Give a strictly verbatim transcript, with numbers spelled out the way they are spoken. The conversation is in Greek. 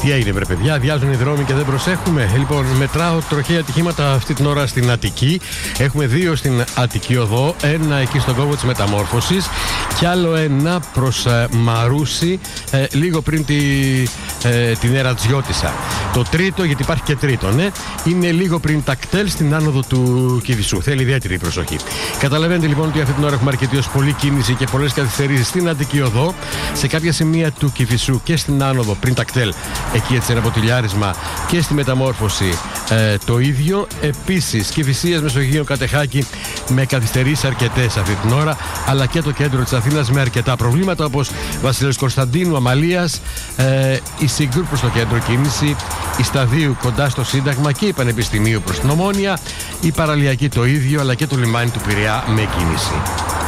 Τι έγινε, βρε παιδιά, αδειάζουν οι δρόμοι και δεν προσέχουμε. Λοιπόν, μετράω τροχαία ατυχήματα αυτή την ώρα στην Αττική. Έχουμε δύο στην Αττική Οδό, ένα εκεί στον κόμβο της Μεταμόρφωσης και άλλο ένα προς ε, Μαρούσι, ε, λίγο πριν τη, ε, την Ερατζιώτισσα. Το τρίτο, γιατί υπάρχει και τρίτο, ναι, είναι λίγο πριν τα κτέλ στην άνοδο του Κηφισού. Θέλει ιδιαίτερη προσοχή. Καταλαβαίνετε λοιπόν ότι αυτή την ώρα έχουμε αρκετή ως πολλή κίνηση και πολλές καθυστερήσεις στην Αττική Οδό, σε κάποια σημεία του Κηφισού και στην άνοδο πριν τα κτέλ. Εκεί έτσι ένα ποτηλιάρισμα και στη Μεταμόρφωση ε, το ίδιο. Επίσης Κηφισίας, Μεσογείο, Κατεχάκη με καθυστερήσεις αρκετές αυτή την ώρα, αλλά και το κέντρο της Αθήνας με αρκετά προβλήματα, όπως Βασιλέως Κωνσταντίνου, Αμαλίας, ε, η Συγκρούρ προς το κέντρο κίνηση, η Σταδίου κοντά στο Σύνταγμα και η Πανεπιστημίου προς την Ομόνια, η Παραλιακή το ίδιο, αλλά και το λιμάνι του Πειραιά με κίνηση.